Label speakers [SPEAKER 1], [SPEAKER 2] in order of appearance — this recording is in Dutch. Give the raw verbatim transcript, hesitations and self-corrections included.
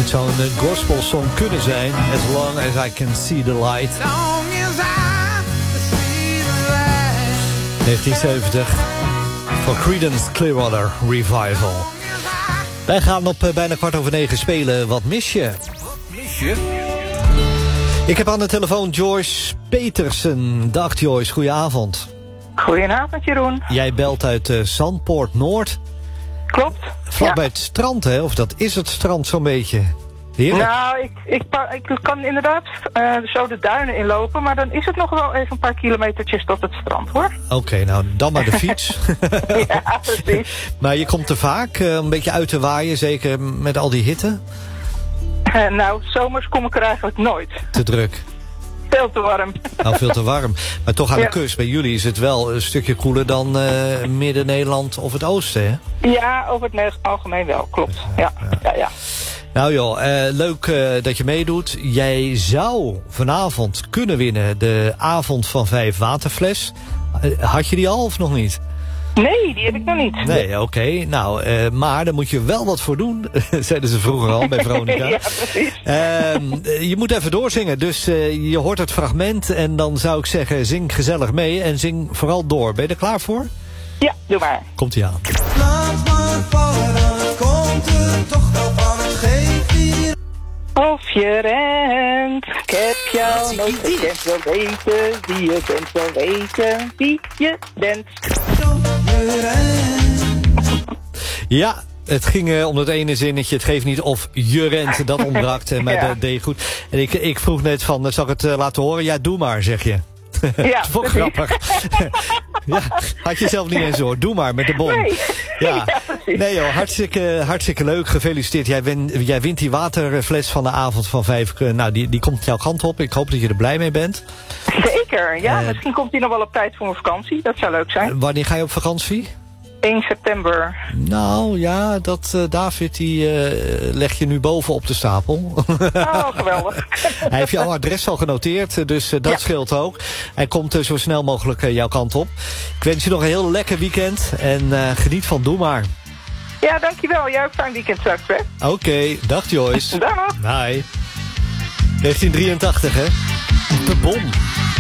[SPEAKER 1] Het zou een uh, gospelsong kunnen zijn. As long as I can see the light. negentien zeventig. Voor Creedence Clearwater Revival. Wij gaan op uh, bijna kwart over negen spelen. Wat mis je?
[SPEAKER 2] Wat mis je?
[SPEAKER 1] Ik heb aan de telefoon Joyce Petersen. Dag Joyce, goedenavond.
[SPEAKER 3] Goedenavond Jeroen.
[SPEAKER 1] Jij belt uit uh, Zandpoort Noord.
[SPEAKER 3] Klopt.
[SPEAKER 1] Vlakbij
[SPEAKER 3] ja.
[SPEAKER 1] het strand, hè? Of dat is het strand zo'n beetje. Heerlijk.
[SPEAKER 3] Nou, ik, ik, ik kan inderdaad uh, zo de duinen inlopen, maar dan is het nog wel even een paar kilometertjes tot het strand, hoor.
[SPEAKER 1] Oké, okay, nou, dan maar de fiets.
[SPEAKER 3] Ja, precies.
[SPEAKER 1] Maar je komt er vaak uh, een beetje uit te waaien, zeker met al die hitte?
[SPEAKER 3] Uh, nou, zomers kom ik er eigenlijk nooit.
[SPEAKER 1] Te druk.
[SPEAKER 3] Veel te warm.
[SPEAKER 1] Nou, veel te warm. Maar toch aan
[SPEAKER 3] ja.
[SPEAKER 1] de kust. Bij jullie is het wel een stukje koeler dan uh, Midden-Nederland of het oosten, hè?
[SPEAKER 3] Ja, over het algemeen wel, klopt. Ja, ja, ja. ja.
[SPEAKER 1] Nou joh, uh, leuk uh, dat je meedoet. Jij zou vanavond kunnen winnen de avond van vijf waterfles. Uh, had je die al of nog niet?
[SPEAKER 3] Nee, die heb ik nog niet.
[SPEAKER 1] Nee, oké. Okay. Nou, uh, maar daar moet je wel wat voor doen. Zeiden ze vroeger al bij Veronica.
[SPEAKER 3] Ja, precies.
[SPEAKER 1] Uh, je moet even doorzingen. Dus uh, je hoort het fragment. En dan zou ik zeggen, zing gezellig mee. En zing vooral door. Ben je er klaar voor?
[SPEAKER 3] Ja, doe maar.
[SPEAKER 1] Komt-ie aan.
[SPEAKER 2] Laat maar vallen, dan komt het toch wel van het geeft hier.
[SPEAKER 3] Of je rent, ik heb jou nooit gekend, wil weten wie je bent, wil weten wie je bent.
[SPEAKER 1] Ja, het ging uh, om dat ene zinnetje. Het geeft niet of je rent, dat ontbrak. Maar ja. dat deed je goed. En ik, ik vroeg net van, zal ik het uh, laten horen? Ja, doe maar, zeg je.
[SPEAKER 3] Ja,
[SPEAKER 1] dat is wel grappig. Ja, had je zelf niet eens hoor. Doe maar met de bon.
[SPEAKER 3] Nee,
[SPEAKER 1] ja.
[SPEAKER 3] ja
[SPEAKER 1] nee joh, hartstikke, hartstikke leuk. Gefeliciteerd. Jij, win, jij wint die waterfles van de avond van vijf. Nou, die, die komt jouw kant op. Ik hoop dat je er blij mee bent.
[SPEAKER 3] Zeker, ja. Uh, misschien komt hij nog wel op tijd voor mijn vakantie. Dat zou leuk zijn.
[SPEAKER 1] Uh, wanneer ga je op vakantie?
[SPEAKER 3] één september.
[SPEAKER 1] Nou ja, dat uh, David die uh, leg je nu boven op de stapel.
[SPEAKER 3] Oh, geweldig.
[SPEAKER 1] Hij heeft jouw adres al genoteerd, dus uh, dat ja. scheelt ook. Hij komt uh, zo snel mogelijk uh, jouw kant op. Ik wens je nog een heel lekker weekend en uh, geniet van Doe Maar.
[SPEAKER 3] Ja, dankjewel. Jij ook fijn weekend straks, hè?
[SPEAKER 1] Oké, okay, dag Joyce.
[SPEAKER 3] Dag.
[SPEAKER 1] Bye. negentien drieëntachtig, hè? De bom.